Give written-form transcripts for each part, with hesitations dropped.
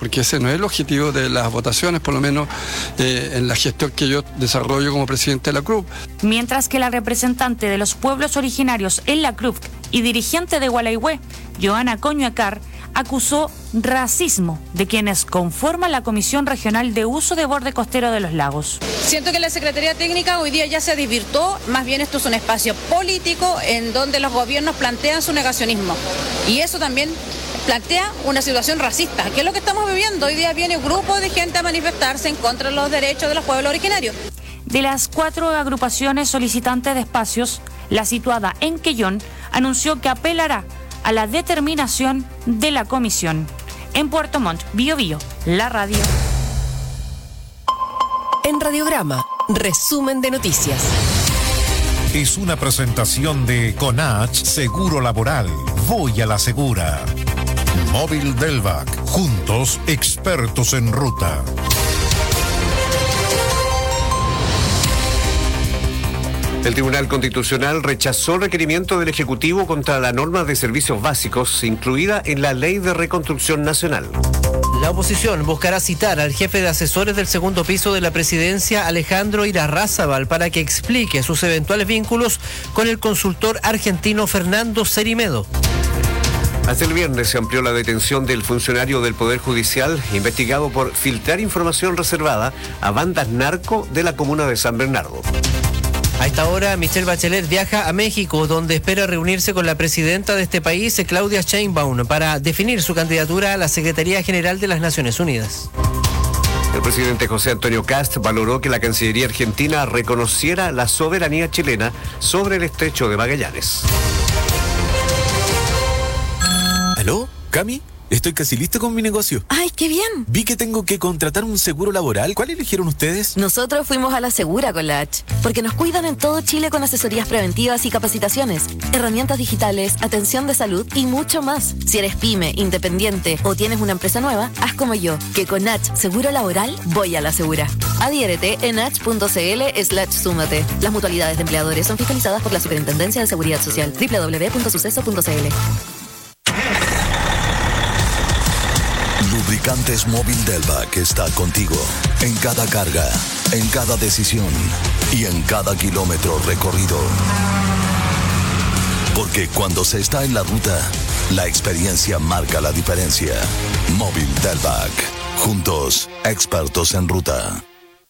porque ese no es el objetivo de las votaciones, por lo menos en la gestión que yo desarrollo como presidente de la CRUP. Mientras que la representante de los pueblos originarios en la CRUP y dirigente de Gualeguay, Joana Coñuecar, acusó racismo de quienes conforman la Comisión Regional de Uso de Borde Costero de los Lagos. Siento que la Secretaría Técnica hoy día ya se desvirtuó, más bien esto es un espacio político en donde los gobiernos plantean su negacionismo. Y eso también plantea una situación racista, que es lo que estamos viviendo. Hoy día viene un grupo de gente a manifestarse en contra de los derechos de los pueblos originarios. De las 4 agrupaciones solicitantes de espacios, la situada en Quellón anunció que apelará a la determinación de la comisión. En Puerto Montt, Biobío, la radio. En Radiograma, resumen de noticias. Es una presentación de Conach Seguro Laboral. Voy a la segura. Móvil Delvac. Juntos, expertos en ruta. El Tribunal Constitucional rechazó el requerimiento del Ejecutivo contra la norma de servicios básicos incluida en la Ley de Reconstrucción Nacional. La oposición buscará citar al jefe de asesores del segundo piso de la presidencia, Alejandro Irarrázaval, para que explique sus eventuales vínculos con el consultor argentino Fernando Cerimedo. Hasta el viernes se amplió la detención del funcionario del Poder Judicial investigado por filtrar información reservada a bandas narco de la comuna de San Bernardo. A esta hora, Michelle Bachelet viaja a México, donde espera reunirse con la presidenta de este país, Claudia Sheinbaum, para definir su candidatura a la Secretaría General de las Naciones Unidas. El presidente José Antonio Kast valoró que la Cancillería argentina reconociera la soberanía chilena sobre el estrecho de Magallanes. ¿Aló? ¿Cami? Estoy casi listo con mi negocio. ¡Ay, qué bien! Vi que tengo que contratar un seguro laboral. ¿Cuál eligieron ustedes? Nosotros fuimos a la Segura con la H, porque nos cuidan en todo Chile con asesorías preventivas y capacitaciones, herramientas digitales, atención de salud y mucho más. Si eres pyme, independiente o tienes una empresa nueva, haz como yo, que con H Seguro Laboral voy a la Segura. Adhiérete en h.cl/súmate. Las mutualidades de empleadores son fiscalizadas por la Superintendencia de Seguridad Social. www.suceso.cl. Lubricantes Móvil Delvac está contigo en cada carga, en cada decisión y en cada kilómetro recorrido. Porque cuando se está en la ruta, la experiencia marca la diferencia. Móvil Delvac. Juntos, expertos en ruta.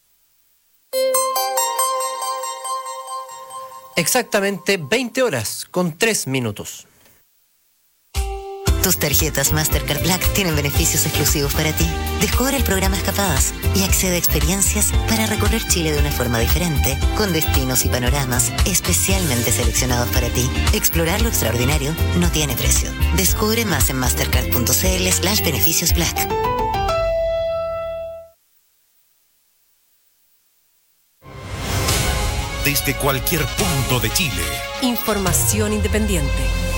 Exactamente 20 horas con 3 minutos. Tus tarjetas Mastercard Black tienen beneficios exclusivos para ti. Descubre el programa Escapadas y accede a experiencias para recorrer Chile de una forma diferente, con destinos y panoramas especialmente seleccionados para ti. Explorar lo extraordinario no tiene precio. Descubre más en mastercard.cl/beneficios Black. Desde cualquier punto de Chile. Información independiente.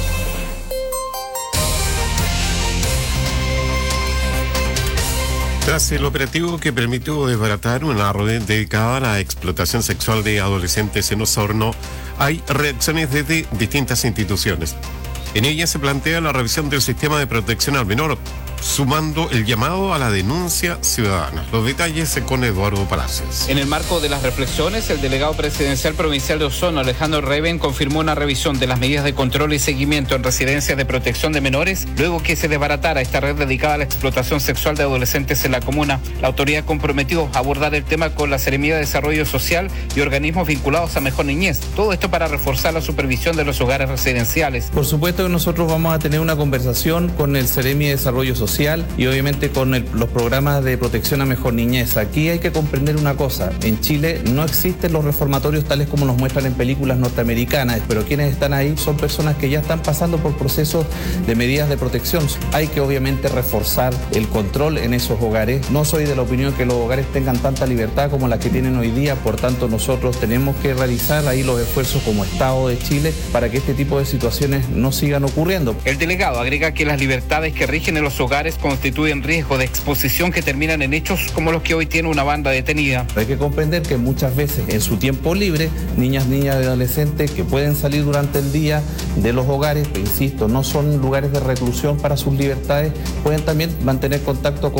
Tras el operativo que permitió desbaratar una red dedicada a la explotación sexual de adolescentes en Osorno, hay reacciones desde distintas instituciones. En ella se plantea la revisión del sistema de protección al menor, sumando el llamado a la denuncia ciudadana. Los detalles con Eduardo Palacios. En el marco de las reflexiones, el delegado presidencial provincial de Osorno, Alejandro Reven, confirmó una revisión de las medidas de control y seguimiento en residencias de protección de menores, luego que se desbaratara esta red dedicada a la explotación sexual de adolescentes en la comuna. La autoridad comprometió a abordar el tema con la Seremía de Desarrollo Social y organismos vinculados a Mejor Niñez. Todo esto para reforzar la supervisión de los hogares residenciales. Por supuesto que nosotros vamos a tener una conversación con el Seremi de Desarrollo Social y obviamente con los programas de protección a Mejor Niñez. Aquí hay que comprender una cosa: en Chile no existen los reformatorios tales como nos muestran en películas norteamericanas, pero quienes están ahí son personas que ya están pasando por procesos de medidas de protección. Hay que obviamente reforzar el control en esos hogares. No soy de la opinión que los hogares tengan tanta libertad como la que tienen hoy día, por tanto nosotros tenemos que realizar ahí los esfuerzos como Estado de Chile para que este tipo de situaciones no sigan ocurriendo. El delegado agrega que las libertades que rigen en los hogares constituyen riesgo de exposición que terminan en hechos como los que hoy tiene una banda detenida. Hay que comprender que muchas veces en su tiempo libre, niñas y adolescentes que pueden salir durante el día de los hogares, insisto, no son lugares de reclusión para sus libertades, pueden también mantener contacto con